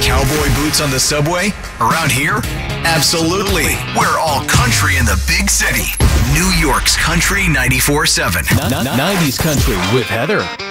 cowboy boots on the subway? Around here? Absolutely. We're all country in the big city. New York's Country 94.7. 90s Country with Heather.